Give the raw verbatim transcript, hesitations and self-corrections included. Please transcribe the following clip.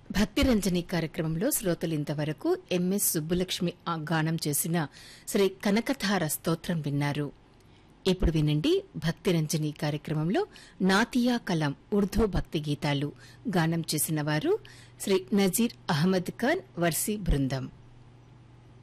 భక్తి రంజని కార్యక్రమంలో శ్రోతలు ఇంతవరకు ఎంఎస్ సుబ్బులక్ష్మి ఆ గానం చేసిన శ్రీ కనకధార స్తోత్రం విన్నారు. ఇప్పుడు వినండి భక్తి రంజని కార్యక్రమంలో నాతియా కలాం ఉర్దూ భక్తి గీతాలు గానం చేసిన వారు శ్రీ నజీర్ అహ్మద్ ఖాన్ వర్సీ బృందం.